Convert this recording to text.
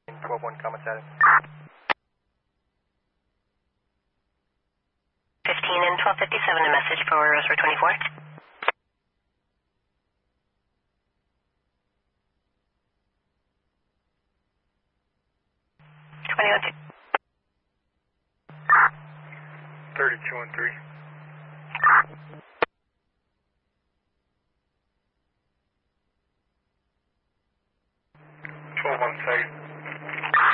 12-1, comment status. 15 and 1257, a message for Rosewood 24. 21-2. 32 and 3.